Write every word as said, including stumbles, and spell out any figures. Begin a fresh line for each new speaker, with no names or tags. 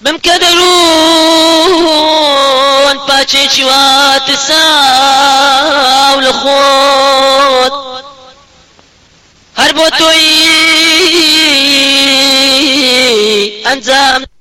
بمکە دەروون پاچێکی واتە ساو لە خۆت هەر بۆ تۆی ئەنجام